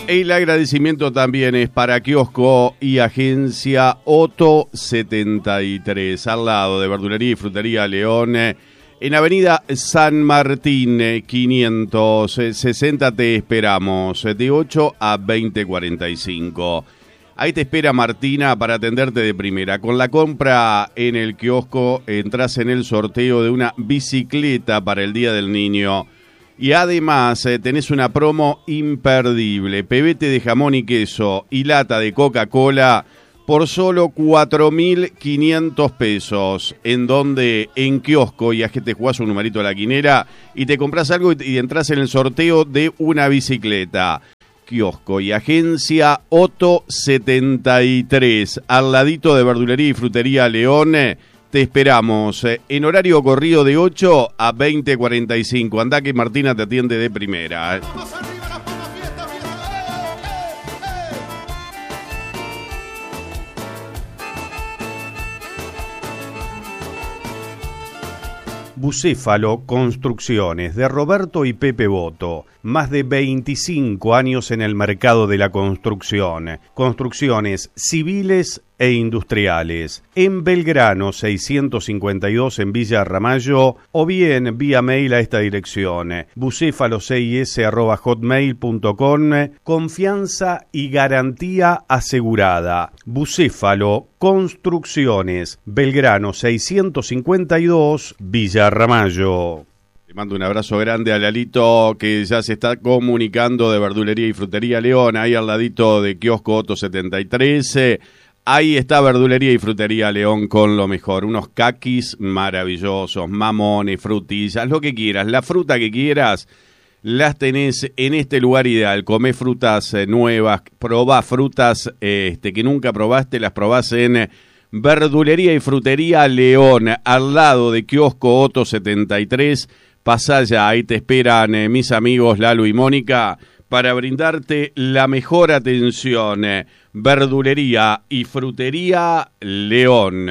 El agradecimiento también es para Kiosco y Agencia Otto 73, al lado de Verdulería y Frutería León, en Avenida San Martín 560. Te esperamos de 8 a 20:45. Ahí te espera Martina para atenderte de primera. Con la compra en el kiosco entras en el sorteo de una bicicleta para el Día del Niño. Y además tenés una promo imperdible, pebete de jamón y queso y lata de Coca-Cola por solo 4.500 pesos. En donde en Kiosco y te jugás un numerito a la quinera y te compras algo y entras en el sorteo de una bicicleta. Kiosco y Agencia Otto 73, al ladito de Verdulería y Frutería León. Te esperamos en horario corrido de 8 a 20:45. Andá que Martina te atiende de primera. Bucéfalo Construcciones, de Roberto y Pepe Boto. Más de 25 años en el mercado de la construcción. Construcciones civiles e industriales. En Belgrano 652 en Villa Ramallo, o bien vía mail a esta dirección: bucefalocis@hotmail.com. Confianza y garantía asegurada. Bucéfalo Construcciones, Belgrano 652, Villa Ramallo. Le mando un abrazo grande a Lalito, que ya se está comunicando de Verdulería y Frutería León, ahí al ladito de Kiosco Otto 73. Ahí está Verdulería y Frutería León con lo mejor. Unos caquis maravillosos, mamones, frutillas, lo que quieras. La fruta que quieras, las tenés en este lugar ideal. Comé frutas nuevas, probá frutas que nunca probaste, las probás en Verdulería y Frutería León, al lado de Kiosco Otto 73. Pasá ya, ahí te esperan mis amigos Lalo y Mónica para brindarte la mejor atención. Verdulería y Frutería León.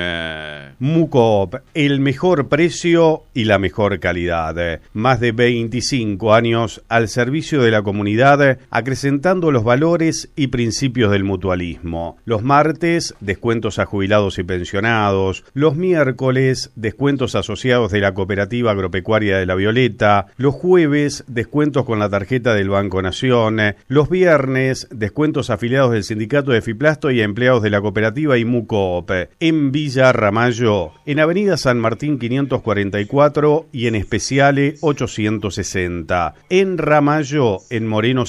Mucoop, el mejor precio y la mejor calidad. Más de 25 años al servicio de la comunidad, acrecentando los valores y principios del mutualismo. Los martes, descuentos a jubilados y pensionados. Los miércoles, descuentos asociados de la Cooperativa Agropecuaria de La Violeta. Los jueves, descuentos con la tarjeta del Banco Nación. Los viernes, descuentos afiliados del Sindicato de Fiplasto y a empleados de la cooperativa y Mucoop. En Villa Ramallo, en Avenida San Martín 544 y en Especiale 860. En Ramallo, en Moreno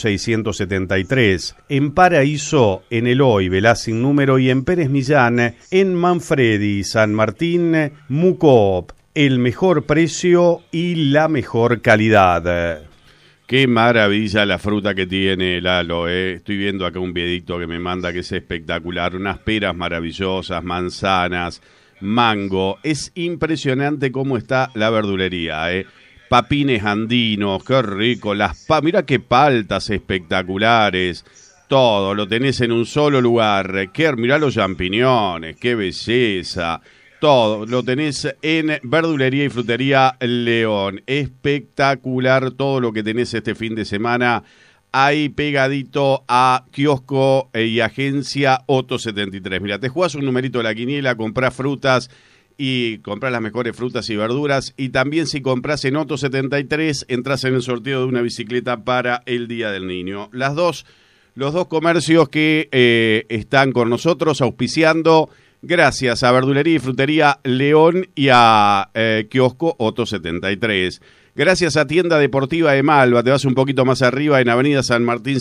673. En Paraíso, en Eloy Velaz sin número y en Pérez Millán, en Manfredi, San Martín, Mucoop. El mejor precio y la mejor calidad. Qué maravilla la fruta que tiene Lalo, Estoy viendo acá un videito que me manda que es espectacular. Unas peras maravillosas, manzanas, mango. Es impresionante cómo está la verdulería, Papines andinos, qué rico. Mirá qué paltas espectaculares. Todo lo tenés en un solo lugar. Mirá los champiñones, qué belleza. Todo lo tenés en Verdulería y Frutería León. Espectacular todo lo que tenés este fin de semana. Ahí pegadito a Kiosco y Agencia Otto 73. Mira, te jugás un numerito de la quiniela, comprás frutas y comprás las mejores frutas y verduras. Y también si comprás en Otto 73, entras en el sorteo de una bicicleta para el Día del Niño. Los dos comercios que están con nosotros auspiciando. Gracias a Verdulería y Frutería León y a Kiosco Otto 73. Gracias a Tienda Deportiva de Malva. Te vas un poquito más arriba en Avenida San Martín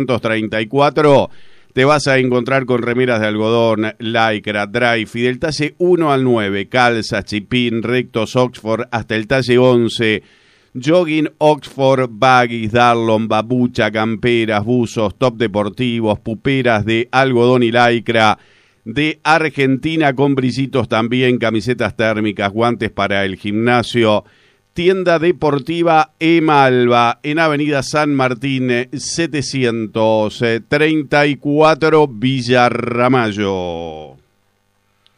734. Te vas a encontrar con remeras de algodón, lycra, dry, del talle 1 al 9. Calzas, chipín, rectos, Oxford, hasta el talle 11. Jogging, Oxford, baggies, Darlon, babucha, camperas, buzos, top deportivos, puperas de algodón y lycra. De Argentina con brillitos también, camisetas térmicas, guantes para el gimnasio. Tienda Deportiva Emalva en Avenida San Martín 734 Villa Ramallo.